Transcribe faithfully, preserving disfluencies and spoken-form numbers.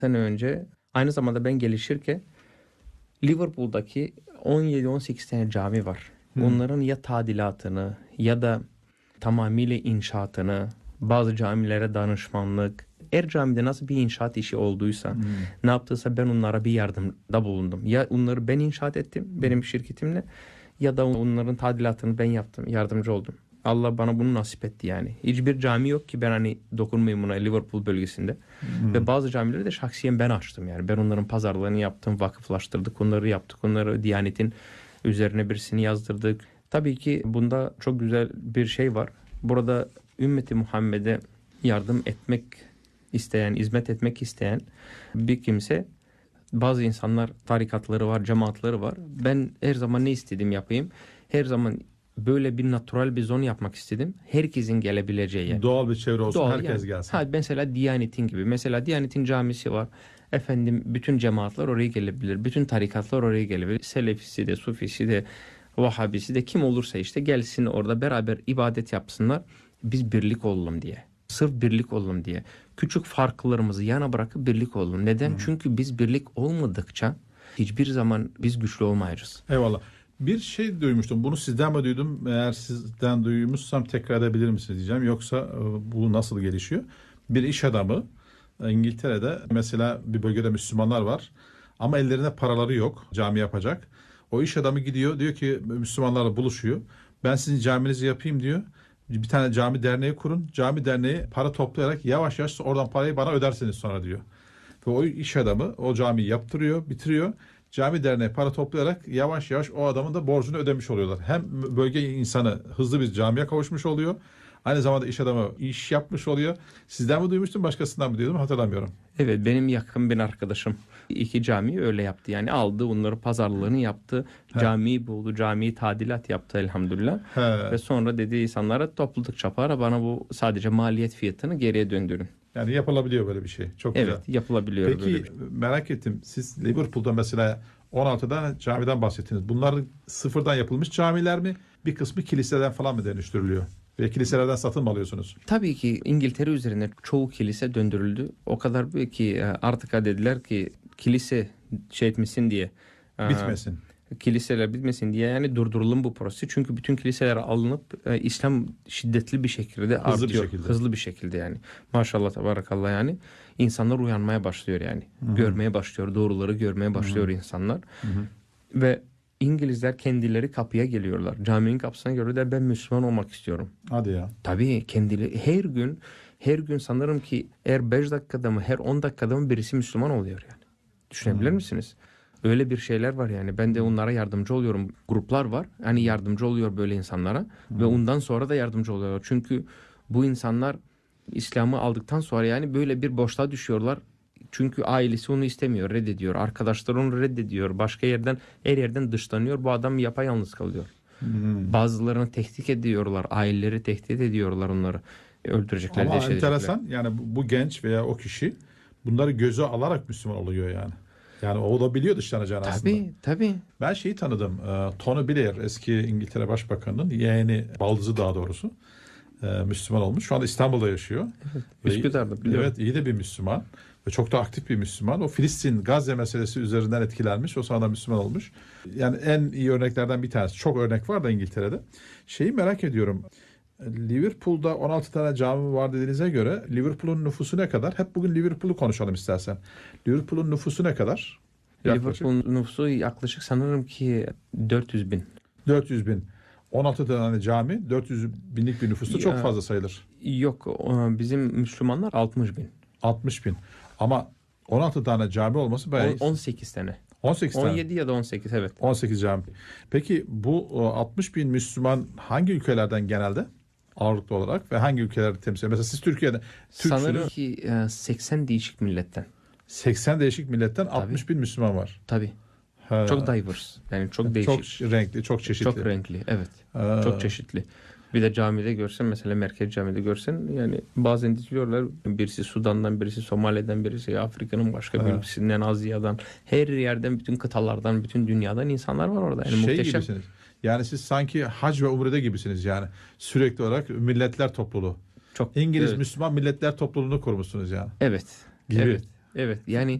sene önce aynı zamanda ben gelişirken Liverpool'daki on yedi on sekiz tane cami var. Hmm. Onların ya tadilatını ya da tamamıyla inşaatını, bazı camilere danışmanlık, her camide nasıl bir inşaat işi olduysa, hmm. ne yaptıysa ben onlara bir yardımda bulundum. Ya onları ben inşaat ettim benim şirketimle ya da onların tadilatını ben yaptım, yardımcı oldum. Allah bana bunu nasip etti yani. Hiçbir cami yok ki ben hani dokunmayayım buna Liverpool bölgesinde. Hmm. Ve bazı camileri de şahsiyen ben açtım yani. Ben onların pazarlığını yaptım, vakıflaştırdık, onları yaptık. Onları Diyanet'in üzerine birisini yazdırdık. Tabii ki bunda çok güzel bir şey var. Burada ümmeti Muhammed'e yardım etmek isteyen, hizmet etmek isteyen bir kimse, bazı insanlar tarikatları var, cemaatleri var. Ben her zaman ne istedim yapayım? Her zaman böyle bir natural bir zon yapmak istedim. Herkesin gelebileceği yer. Doğal bir çevre olsun, Doğal, herkes yani. gelsin. Ha, mesela Diyanet'in gibi. Mesela Diyanet'in camisi var. Efendim bütün cemaatler oraya gelebilir. Bütün tarikatlar oraya gelebilir. Selefisi de, Sufisi de, Vahhabisi de, kim olursa işte gelsin orada beraber ibadet yapsınlar. Biz birlik olalım diye. Sırf birlik olalım diye. Küçük farklarımızı yana bırakıp birlik olalım. Neden? Hı. Çünkü biz birlik olmadıkça hiçbir zaman biz güçlü olmayacağız. Eyvallah. Bir şey duymuştum. Bunu sizden mi duydum? Eğer sizden duymuşsam tekrar edebilir misiniz diyeceğim. Yoksa bu nasıl gelişiyor? Bir iş adamı İngiltere'de mesela bir bölgede Müslümanlar var. Ama ellerinde paraları yok cami yapacak. O iş adamı gidiyor, diyor ki Müslümanlarla buluşuyor. Ben sizin caminizi yapayım diyor. Bir tane cami derneği kurun. Cami derneği para toplayarak yavaş yavaş oradan parayı bana ödersiniz sonra diyor. Ve o iş adamı o camiyi yaptırıyor, bitiriyor. Cami derneği para toplayarak yavaş yavaş o adamın da borcunu ödemiş oluyorlar. Hem bölge insanı hızlı bir camiye kavuşmuş oluyor. Aynı zamanda iş adamı iş yapmış oluyor. Sizden mi duymuştum, başkasından mı duydum, hatırlamıyorum. Evet, benim yakın bir arkadaşım iki camiyi öyle yaptı. Yani aldı onları, pazarlığını yaptı. He. Camiyi buldu, camiyi tadilat yaptı elhamdülillah. He. Ve sonra dedi insanlara topladıkça para, bana bu sadece maliyet fiyatını geriye döndürün. Yani yapılabiliyor böyle bir şey. Çok evet, güzel. yapılabiliyor. Peki böyle bir şey. Merak ettim. Siz Liverpool'da mesela on altıda camiden bahsettiniz. Bunlar sıfırdan yapılmış camiler mi? Bir kısmı kiliseden falan mı dönüştürülüyor? Ve kiliselerden satın mı alıyorsunuz? Tabii ki İngiltere üzerine çoğu kilise döndürüldü. O kadar büyük ki artık dediler ki kilise şey etmesin diye. Bitmesin. Kiliseler bitmesin diye yani durdurulun bu prosesi. Çünkü bütün kiliseler alınıp e, İslam şiddetli bir şekilde hızlı artıyor. Bir şekilde. Hızlı bir şekilde yani. Maşallah tabarakallah yani. İnsanlar uyanmaya başlıyor yani. Hı-hı. Görmeye başlıyor. Doğruları görmeye başlıyor Hı-hı. insanlar. Hı-hı. Ve İngilizler kendileri kapıya geliyorlar. Caminin kapısına görüyorlar, ben Müslüman olmak istiyorum. Hadi ya. Tabii kendileri her gün her gün sanırım ki her beş dakikada mı her on dakikada mı birisi Müslüman oluyor yani. Düşünebilir hmm. misiniz? Öyle bir şeyler var yani. Ben de onlara yardımcı oluyorum. Gruplar var. Hani yardımcı oluyor böyle insanlara. Hmm. Ve ondan sonra da yardımcı oluyor. Çünkü bu insanlar İslam'ı aldıktan sonra yani böyle bir boşluğa düşüyorlar. Çünkü ailesi onu istemiyor, reddediyor. Arkadaşları onu reddediyor. Başka yerden, her yerden dışlanıyor. Bu adam yapayalnız kalıyor. Hmm. Bazılarını tehdit ediyorlar. Aileleri tehdit ediyorlar onları. Öldürecekler, ama deşedecekler. Enteresan. Yani bu, bu genç veya o kişi bunları göze alarak Müslüman oluyor yani. Yani o da biliyor dışlanacağını tabii, aslında. Tabii, tabii. Ben şeyi tanıdım. Tony Blair, eski İngiltere Başbakanı'nın yeğeni, baldızı daha doğrusu. Müslüman olmuş. Şu anda İstanbul'da yaşıyor. Evet, Üsküdar'da biliyorum. Evet, iyi de bir Müslüman. Ve çok da aktif bir Müslüman. O Filistin, Gazze meselesi üzerinden etkilenmiş. O sonra Müslüman olmuş. Yani en iyi örneklerden bir tanesi. Çok örnek var da İngiltere'de. Şeyi merak ediyorum. Liverpool'da on altı tane cami var dediğinize göre Liverpool'un nüfusu ne kadar? Hep bugün Liverpool'u konuşalım istersen. Liverpool'un nüfusu ne kadar? Liverpool'un nüfusu yaklaşık sanırım ki dört yüz bin. dört yüz bin. on altı tane cami, dört yüz binlik bir nüfusta çok fazla sayılır. Yok, bizim Müslümanlar altmış bin. altmış bin. Ama on altı tane cami olması bayağı... on sekiz tane. on sekiz tane. on yedi ya da on sekiz, evet. on sekiz cami. Peki bu altmış bin Müslüman hangi ülkelerden genelde? Ağırlıklı olarak ve hangi ülkeleri temsil ediyor? Mesela siz Türkiye'de Türksünüz. Sanırım ki seksen değişik milletten. seksen değişik milletten tabii. altmış bin Müslüman var. Tabii. Ha. Çok diverse. Yani çok değişik. Çok renkli, çok çeşitli. Çok renkli, evet. Ha. Çok çeşitli. Bir de camide görsen, mesela merkez camide görsen, yani bazen diyorlar birisi Sudan'dan, birisi Somali'den, birisi Afrika'nın başka bir ülkesinden, Asya'dan, her yerden, bütün kıtalardan, bütün dünyadan insanlar var orada. Yani şey muhteşem. Gibisiniz. Yani siz sanki hac ve umrede gibisiniz yani. Sürekli olarak milletler topluluğu. Çok. İngiliz evet. Müslüman milletler topluluğunu kurmuşsunuz yani. Evet. Gibi. Evet. Evet yani